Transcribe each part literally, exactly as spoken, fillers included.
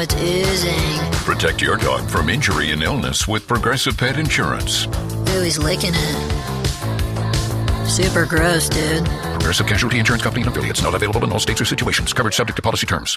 it's oozing. Protect your dog from injury and illness with Progressive Pet Insurance. Ooh, he's licking it. Super gross, dude. Progressive Casualty Insurance Company and affiliates. Not available in all states or situations. Coverage subject to policy terms.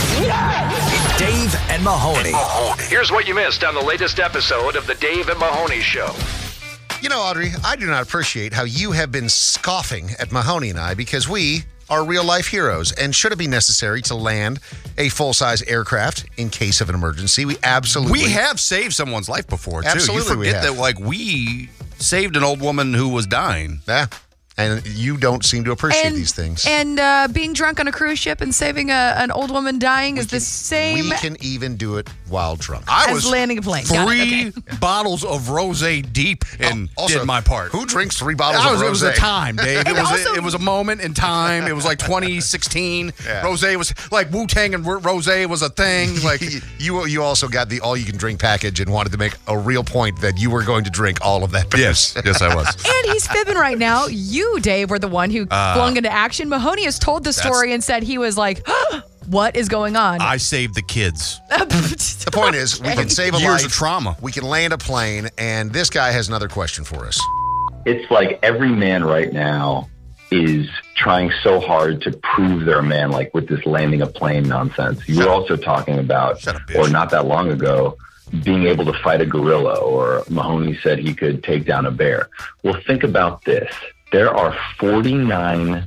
Dave and Mahoney. Here's what you missed on the latest episode of the Dave and Mahoney Show. You know, Audrey, I do not appreciate how you have been scoffing at Mahoney and I because we are real-life heroes. And should it be necessary to land a full-size aircraft in case of an emergency, we absolutely... We have saved someone's life before, too. Absolutely, you we forget have. that, like, we saved an old woman who was dying. Yeah. And you don't seem to appreciate and, these things. And uh, being drunk on a cruise ship and saving a, an old woman dying we is can, the same We can even do it while drunk. I as was landing a plane. Got it, three okay. bottles of rosé deep and Oh, also, did my part. Who drinks three bottles I was, of rosé? It was a time, Dave. It And was, also- a, it was a moment in time. It was like twenty sixteen. Yeah. Rosé was like Wu-Tang and rosé was a thing. Like you, you also got the all-you-can-drink package and wanted to make a real point that you were going to drink all of that. Yes, yes, I was. And he's fibbing right now. You, Dave, were the one who Uh, flung into action. Mahoney has told the story and said he was like, what is going on? I saved the kids. The point is, we can save a Years life. of trauma. We can land a plane, and this guy has another question for us. It's like every man right now is trying so hard to prove they're a man, like with this landing a plane nonsense. You were also talking about, Shut up, bitch. or not that long ago, being able to fight a gorilla, or Mahoney said he could take down a bear. Well, think about this. There are forty-nine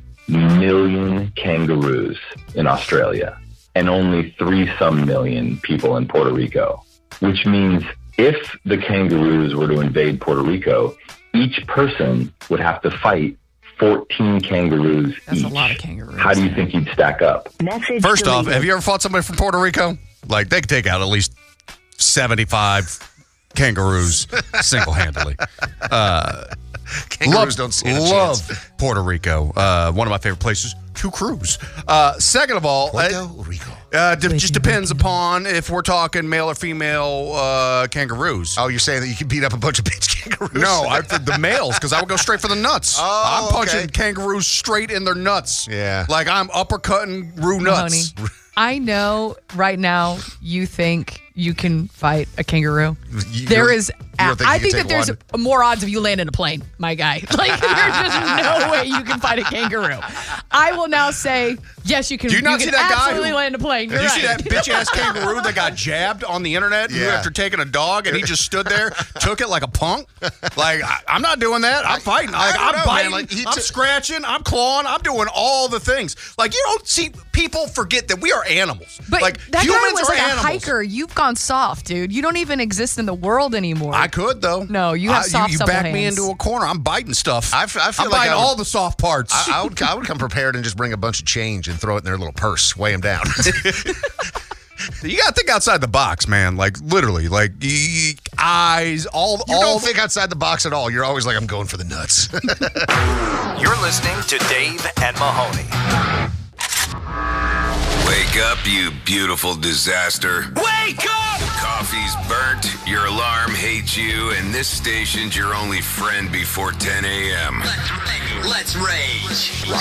million kangaroos in Australia and only three some million people in Puerto Rico, which means if the kangaroos were to invade Puerto Rico, each person would have to fight fourteen kangaroos That's each. a lot of kangaroos. How do you think you'd stack up? First off, have you ever fought somebody from Puerto Rico? Like, they could take out at least seventy-five kangaroos single-handedly. Uh, Kangaroos love, don't stand a love chance. Puerto Rico. Uh, one of my favorite places to cruise. Uh, second of all, Puerto uh, Rico. uh, d- just depends upon if we're talking male or female uh, kangaroos. Oh, you're saying that you can beat up a bunch of bitch kangaroos? No, I, the males, because I would go straight for the nuts. Oh, I'm punching okay. kangaroos straight in their nuts. Yeah. Like I'm uppercutting roo nuts. Mahoney, I know right now you think you can fight a kangaroo. You- There you is, don't think I you think can that take there's more odds of you landing a plane, my guy. Like, there's just no way you can fight a kangaroo. I will now say, yes, you can. Do you not can see that guy absolutely who- land a plane. You're Did you right. see that bitch ass kangaroo that got jabbed on the internet who, Yeah. after taking a dog and he just stood there, took it like a punk? Like, I, I'm not doing that. I'm fighting. I Like, don't I'm know, man. biting. Like, he I'm took- scratching. I'm clawing. I'm doing all the things. Like, you don't see people forget that we are animals. But like, that guy humans was are like animals. a hiker. You've gone soft, dude. You don't even exist in the world anymore. I could though. No, you have I, soft, You, you supple back me hands. into a corner. I'm biting stuff. I f- I feel I'm like biting I would- all the soft parts. I, I would I would come prepared and just bring a bunch of change and throw it in their little purse, weigh them down. You gotta think outside the box, man. Like literally, like y- eyes, all, You all. don't think outside the box at all. You're always like, I'm going for the nuts. You're listening to Dave and Mahoney. Wake up, you beautiful disaster. Wake up! The coffee's burnt, your alarm hates you, and this station's your only friend before ten a.m. Let's rage.